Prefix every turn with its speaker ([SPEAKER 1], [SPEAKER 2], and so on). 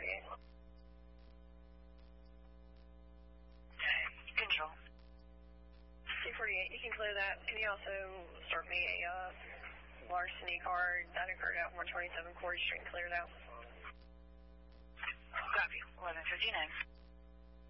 [SPEAKER 1] 248.
[SPEAKER 2] Control.
[SPEAKER 1] 248, you can clear that. Can you also start me a larceny card that occurred out 127 Corey Street and clear it out?
[SPEAKER 2] Copy. 1159.